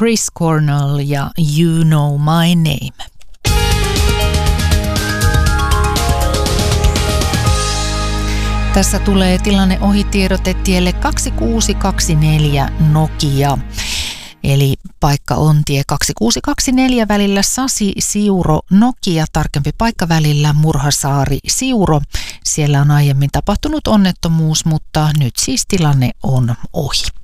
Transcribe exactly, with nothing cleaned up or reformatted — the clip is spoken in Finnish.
Chris Cornell ja You Know My Name. Tässä tulee tilanne ohitiedote tielle kaksi kuusi kaksi neljä Nokia. Eli paikka on tie kaksi kuusi kaksi neljä välillä Sasi Siuro Nokia, tarkempi paikka välillä Murhasaari Siuro. Siellä on aiemmin tapahtunut onnettomuus, mutta nyt siis tilanne on ohi.